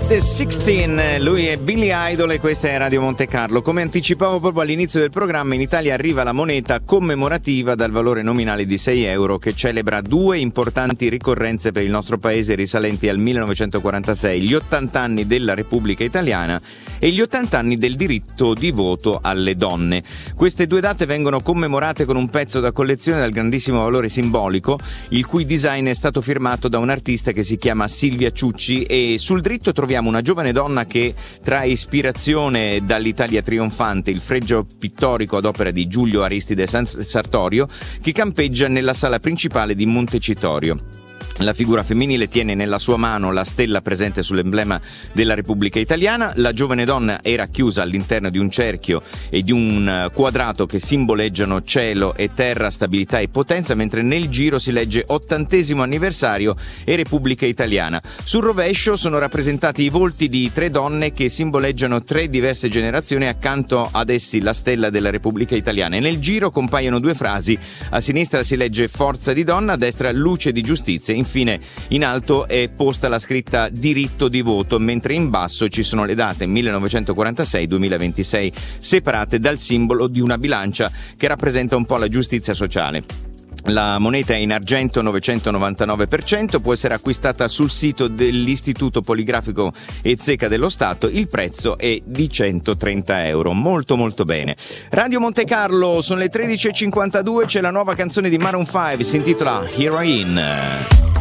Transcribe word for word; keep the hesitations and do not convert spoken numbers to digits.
Sweet sedici, lui è Billy Idol e questa è Radio Monte Carlo. Come anticipavo proprio all'inizio del programma, in Italia arriva la moneta commemorativa dal valore nominale di sei euro che celebra due importanti ricorrenze per il nostro paese risalenti al millenovecentoquarantasei, gli ottanta anni della Repubblica Italiana e gli ottanta anni del diritto di voto alle donne. Queste due date vengono commemorate con un pezzo da collezione dal grandissimo valore simbolico, il cui design è stato firmato da un artista che si chiama Silvia Ciucci, e sul dritto troviamo una giovane donna che trae ispirazione dall'Italia trionfante, il fregio pittorico ad opera di Giulio Aristide Sartorio, che campeggia nella sala principale di Montecitorio. La figura femminile tiene nella sua mano la stella presente sull'emblema della Repubblica Italiana. La giovane donna era chiusa all'interno di un cerchio e di un quadrato che simboleggiano cielo e terra, stabilità e potenza, mentre nel giro si legge ottantesimo anniversario e Repubblica Italiana. Sul rovescio sono rappresentati i volti di tre donne che simboleggiano tre diverse generazioni, accanto ad essi la stella della Repubblica Italiana, e nel giro compaiono due frasi: a sinistra si legge forza di donna, a destra luce di giustizia. Infine, in alto è posta la scritta diritto di voto, mentre in basso ci sono le date millenovecentoquarantasei duemilaventisei separate dal simbolo di una bilancia che rappresenta un po' la giustizia sociale. La moneta è in argento novecentonovantanove per cento, può essere acquistata sul sito dell'Istituto Poligrafico e Zecca dello Stato, il prezzo è di centotrenta euro. Molto molto bene. Radio Monte Carlo, sono le tredici e cinquantadue, c'è la nuova canzone di Maroon cinque, si intitola Heroin.